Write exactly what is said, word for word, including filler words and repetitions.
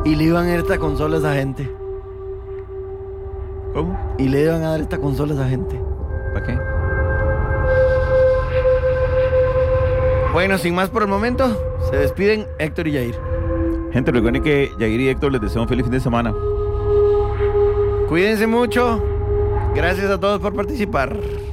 Y le iban a dar esta consola a esa gente. ¿Cómo? Y le iban a dar esta consola a esa gente. ¿Para qué? Bueno, sin más por el momento, se despiden Héctor y Yair. Gente, recuerden que Yair y Héctor les deseo un feliz fin de semana. Cuídense mucho. Gracias a todos por participar.